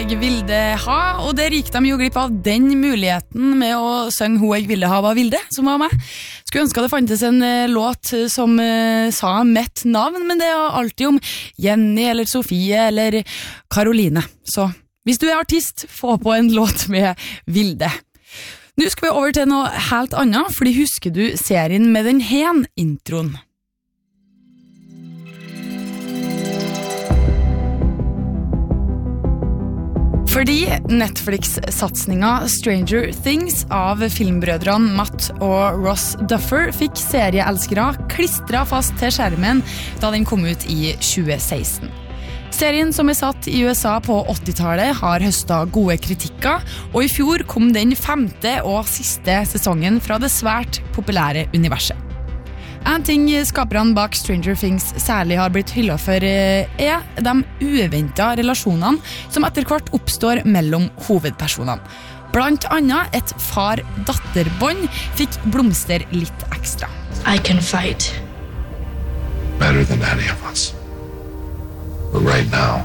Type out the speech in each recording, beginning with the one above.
jeg ville ha, og det gikk de jo glipp av den muligheten med å synge Hun jeg ville ha var Vilde, som var meg. Skulle ønske det fantes en låt som sa mitt navn, men det er alltid om Jenny eller Sofie eller Caroline. Så hvis du er artist, få på en låt med Vilde. Nå skal vi over til noe helt annet, fordi husker du serien med den hen-introen? Fordi Netflix-satsninga Stranger Things av filmbrødrene Matt og Ross Duffer fikk serieelskere klistret fast til skjermen da den kom ut i 2016. Serien som er satt i USA på 80-tallet har høstet gode kritikker, og i fjor kom den 5. og siste sesongen fra det svært populære universet. En ting skaperne bak Stranger Things særlig har blitt hyllet for er de uventet relasjonene som etter hvert oppstår mellom hovedpersonene. Blant annet et far-datter-bånd fikk blomster litt ekstra. I can fight. Better than any of us. But right now,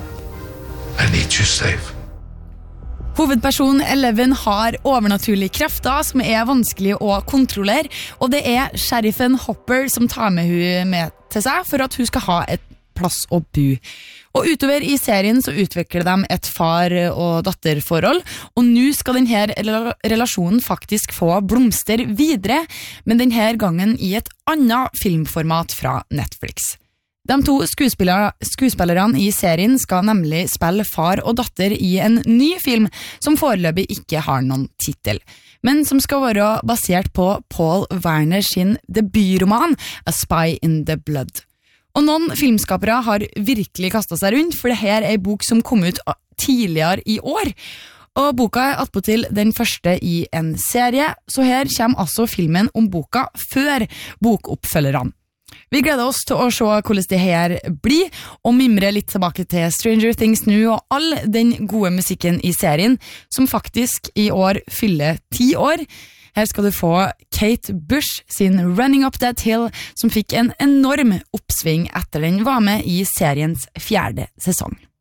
I need you safe. Hovedpersonen Eleven har overnaturlige krefter som er vanskelig å kontrollere, og det er sheriffen Hopper som tar med hun med til seg for at hun skal ha et plass å bo. Og utover i serien så utvikler de et far- og datterforhold, og nå skal denne relasjonen faktisk få blomster videre, men denne gangen i et annet filmformat fra Netflix. De to skuespillerne i serien skal nemlig spille far og datter i en ny film som foreløpig ikke har noen titel, men som skal være basert på Paul Werner sin debutroman A Spy in the Blood. Og noen filmskapere har virkelig kastet seg rundt, for dette er en bok som kom ut tidligere i år. Og boka er attpåtil den første i en serie, så her kommer altså filmen om boka før bokoppfølgerne. Vi gleder oss til å se hvordan det her blir, og mimre litt tilbake til Stranger Things nå og all den gode musikken i serien, som faktisk i år fyller 10 år. Her skal du få Kate Bush sin Running Up That Hill, som fikk en enorm oppsving etter den var med i seriens 4. sesong.